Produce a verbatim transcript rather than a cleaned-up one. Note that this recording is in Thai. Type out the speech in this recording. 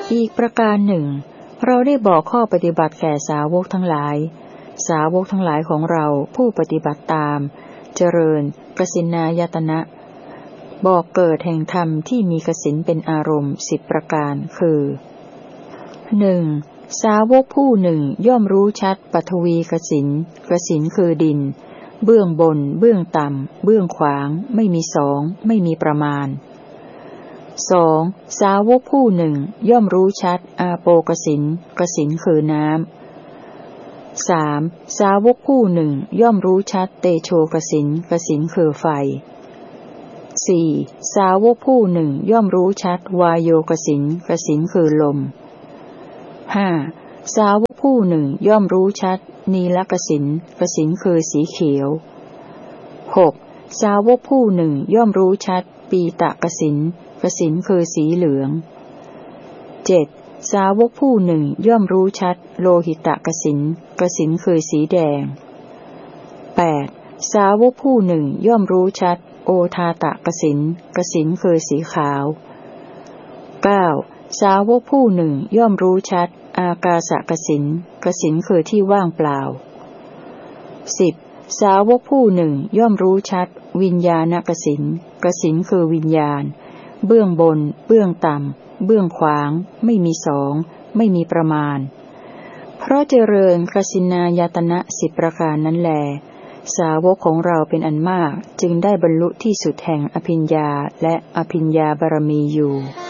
อีกประการหนึ่งเราได้บอกข้อปฏิบัติแก่สาวกทั้งหลายสาวกทั้งหลายของเราผู้ปฏิบัติตามเจริญกสิณายตนะบอกเกิดแห่งธรรมที่มีกสิณเป็นอารมณ์สิบประการคือหนึ่งสาวกผู้หนึ่งย่อมรู้ชัดปฐวีกสิณกสิณคือดินเบื้องบนเบื้องต่ำเบื้องขวางไม่มีสองไม่มีประมาณสองสาวกผู้หนึ่งย่อมรู้ชัดอาโปกสิณกสิณคือน้ำสามสาวกผู้หนึ่งย่อมรู้ชัดเตโชกสิณกสิณคือไฟสี่สาวกผู้หนึ่งย่อมรู้ชัดวายโยกสิณกสิณคือลมห้าสาวกผู้หนึ่งย่อมรู้ชัดนีลกสิณกสิณคือสีเขียวหกสาวกผู้หนึ่งย่อมรู้ชัดปีตะกสิณกสิณคือสีเหลืองเจ็ดสาวกผู้หนึ่งย่อมรู้ชัดโลหิตะกสิณกสิณคือสีแดงแปดสาวกผู้หนึ่งย่อมรู้ชัดโอทาตะกสิณกสิณคือสีขาวเก้าสาวกผู้หนึ่งย่อมรู้ชัดอากาสกสิณกสิณคือที่ว่างเปล่าสิบสาวกผู้หนึ่งย่อมรู้ชัดวิญญาณกสิณกสิณคือวิญญาณเบื้องบนเบื้องต่ำเบื้องขวางไม่มีสองไม่มีประมาณเพราะเจริญกสิณายตนะสิบประการนั้นแลสาวกของเราเป็นอันมากจึงได้บรรลุที่สุดแห่งอภิญญาและอภิญญาบารมีอยู่